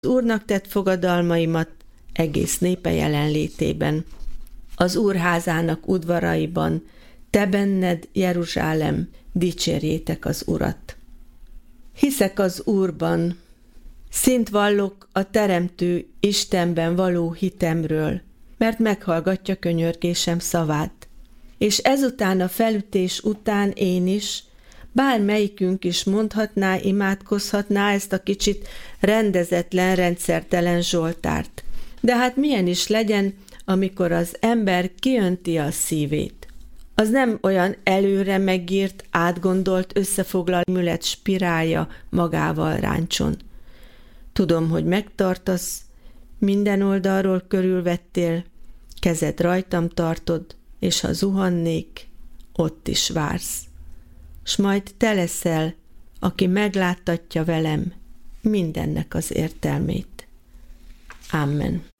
Úrnak tett fogadalmaimat egész népe jelenlétében. Az Úr házának udvaraiban, te benned, Jeruzsálem, dicsérjétek az Urat. Hiszek az Úrban, szint vallok a Teremtő Istenben való hitemről, mert meghallgatja könyörgésem szavát. És ezután a felütés után én is, bármelyikünk is mondhatná, imádkozhatná ezt a kicsit rendezetlen, rendszertelen zsoltárt. De hát milyen is legyen, amikor az ember kiönti a szívét. Az nem olyan előre megírt, átgondolt, összefoglalt műlet spirálja magával ráncson. Tudom, hogy megtartasz, minden oldalról körülvettél, kezed rajtam tartod, és ha zuhannék, ott is vársz. S majd te leszel, aki megláttatja velem mindennek az értelmét. Amen.